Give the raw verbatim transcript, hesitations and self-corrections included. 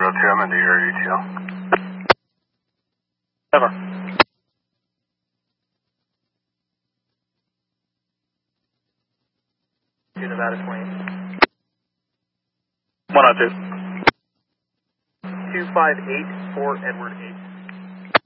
two, I'm into your A T L. Ever. two Nevada twenty. one oh two. two five eight for Edward H.